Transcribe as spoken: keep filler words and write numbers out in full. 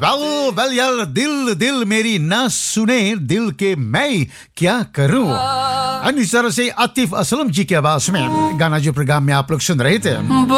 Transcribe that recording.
Well well यार, दिल दिल मेरी ना सुने, दिल के मैं क्या करूं। इस तरह से आतिफ असलम जी की आवाज में गाना जो प्रोग्राम में आप लोग सुन रहे थे।